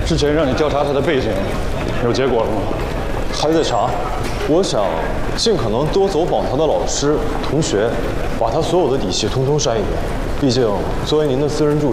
之前让你调查他的背景，有结果了吗？ 还在查。我想尽可能多走访他的老师、同学，把他所有的底细通通筛一遍。毕竟作为您的私人助理。